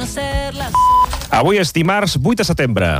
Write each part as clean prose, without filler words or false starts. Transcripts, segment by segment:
Avui és dimarts 8 de setembre.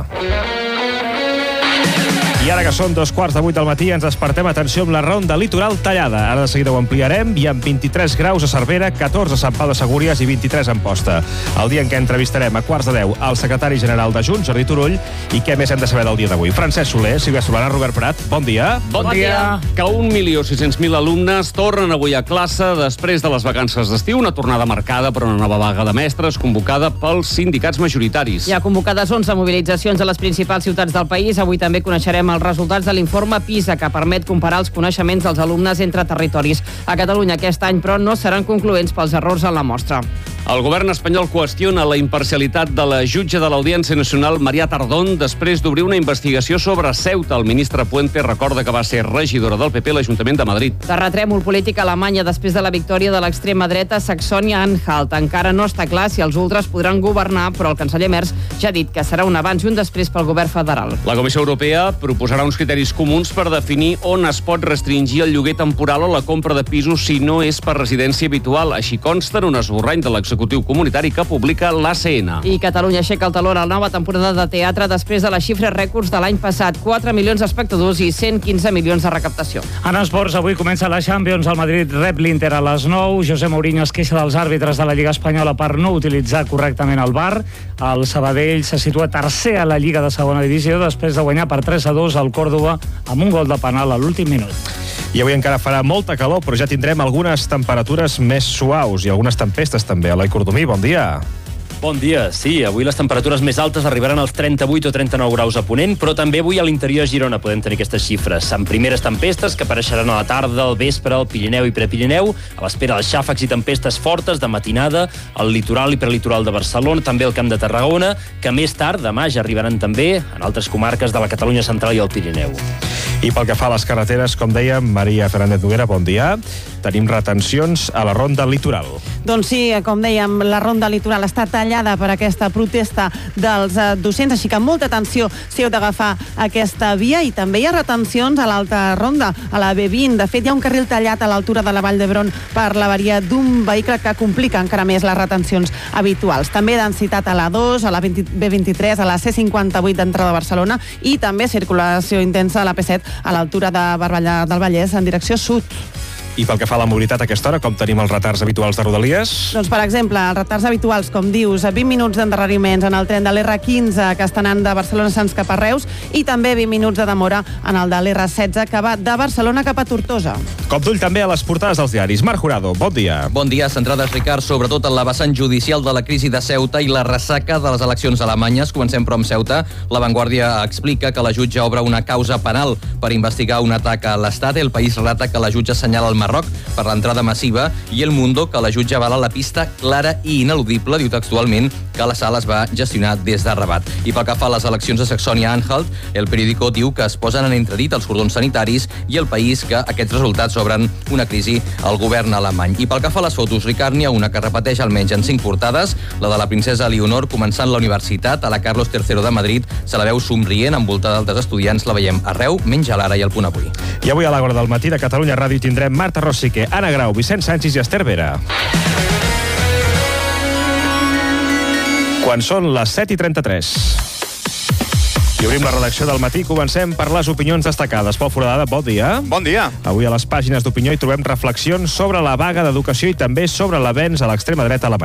I ara que són 2:15 del matí ens despertem, atenció, amb la ronda litoral tallada. Ara de seguida ho ampliarem i amb 23 graus a Cervera, 14 a Sant Pau de Segúries i 23 a Amposta. El dia en què entrevistarem a 9:15 el secretari general de Junts, Jordi Turull, i què més hem de saber del dia d'avui. Francesc Soler, Sílvia Solana, Robert Prat, bon dia. Bon dia. Que 1.600.000 alumnes tornen avui a classe després de les vacances d'estiu, una tornada marcada per una nova vaga de mestres convocada pels sindicats majoritaris. Hi ha convocades 11 mobilitzacions a les principals ciutats del país. Avui també coneixerem els resultats de l'informe PISA, que permet comparar els coneixements dels alumnes entre territoris. A Catalunya aquest any, però, no seran concloents pels errors en la mostra. El govern espanyol qüestiona la imparcialitat de la jutge de l'Audiència Nacional, Maria Tardón, després d'obrir una investigació sobre Ceuta. El ministre Puente recorda que va ser regidora del PP a l'Ajuntament de Madrid. Terratrèmol polític a Alemanya després de la victòria de l'extrema dreta Saxònia-Anhalt. Encara no està clar si els ultres podran governar, però el canceller Merz ja ha dit que serà un abans i un després pel govern federal. La Comissió Europea proposarà uns criteris comuns per definir on es pot restringir el lloguer temporal o la compra de pisos si no és per residència habitual. Així consta en un esborrany de l'executiu comunitari que publica l'ACN. I Catalunya aixeca el taló a la nova temporada de teatre després de les xifres rècords de l'any passat. 4 milions d'espectadors i 115 milions de recaptació. En esports, avui comença la Champions. El Madrid rep l'Inter a les 9. José Mourinho es queixa dels àrbitres de la Lliga Espanyola per no utilitzar correctament el VAR. El Sabadell se situa tercer a la Lliga de segona divisió després de guanyar per 3-2 al Còrdova amb un gol de penal a l'últim minut. I avui encara farà molta calor, però ja tindrem algunes temperatures més suaus i algunes tempestes també. Eloi Cordomí, bon dia. Bon dia. Sí, avui les temperatures més altes arribaran als 38 o 39 graus a Ponent, però també avui a l'interior de Girona podem tenir aquestes xifres. Amb primeres tempestes que apareixeran a la tarda, al vespre, al Pirineu i Prepirineu, a l'espera dels xàfecs i tempestes fortes de matinada, al litoral i prelitoral de Barcelona, també al Camp de Tarragona, que més tard, demà, ja arribaran també en altres comarques de la Catalunya central i el Pirineu. I pel que fa a les carreteres, com dèiem, Maria Fernández Noguera, bon dia. Tenim retencions a la ronda litoral. Doncs sí, com dèiem, la ronda litoral està tallada per aquesta protesta dels docents, així que molta atenció si heu d'agafar aquesta via. I també hi ha retencions a l'alta ronda, a la B20. De fet, hi ha un carril tallat a l'altura de la Vall d'Hebron per l'avaria d'un vehicle que complica encara més les retencions habituals. També densitat a la 2, a la B23, a la C58 d'entrada a Barcelona i també circulació intensa a la P7 a l'altura de Barberà del Vallès en direcció sud. I pel que fa a la mobilitat a aquesta hora, com tenim els retards habituals de Rodalies? Doncs, per exemple, els retards habituals, com dius, 20 minuts d'endarreriments en el tren de l'R15 que està anant de Barcelona Sants cap a Reus i també 20 minuts de demora en el de l'R16 que va de Barcelona cap a Tortosa. Cop d'ull també a les portades dels diaris. Marc Jurado, bon dia. Bon dia. Centrades, Ricard, sobretot en la vessant judicial de la crisi de Ceuta i la ressaca de les eleccions alemanyes. Comencem, però, amb Ceuta. La Vanguardia explica que la jutge obre una causa penal per investigar un atac a l'Estat. El País relata que la jutge assenyala el Marroc per l'entrada massiva i El Mundo que la jutge avala la pista clara i ineludible, diu textualment que la sala es va gestionar des de Rabat. I pel que fa a les eleccions de Saxònia-Anhalt, El Periódico diu que es posen en entredit els cordons sanitaris i El País que aquests resultats obren una crisi al govern alemany. I pel que fa a les fotos, Ricard, n'hi ha una que repeteix almenys en 5 portades, la de la princesa Leonor començant la universitat a la Carlos III de Madrid. Se la veu somrient, envoltada d'altres estudiants, la veiem arreu, menys a l'Ara i el Punt Avui. I avui a l'hora del matí de Catalunya Ràdio tindrem Marta Rosique, Anna Grau, Vicent Sánchez i Esther Vera. Quan són les 7:33. I obrim la redacció del matí. Comencem per les opinions destacades. Pol Foradada, bon dia. Bon dia. Avui a les pàgines d'opinió hi trobem reflexions sobre la vaga d'educació i també sobre l'avenç a l'extrema dreta alemanya.